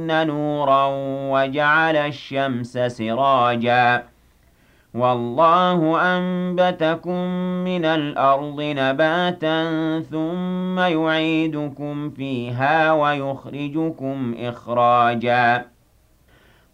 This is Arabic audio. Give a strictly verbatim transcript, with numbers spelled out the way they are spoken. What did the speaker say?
نُورًا وَجَعَلَ الشَّمْسَ سِرَاجًا وَاللَّهُ أَنبَتَكُم مِّنَ الْأَرْضِ نَبَاتًا ثُمَّ يُعِيدُكُمْ فِيهَا وَيُخْرِجُكُمْ إِخْرَاجًا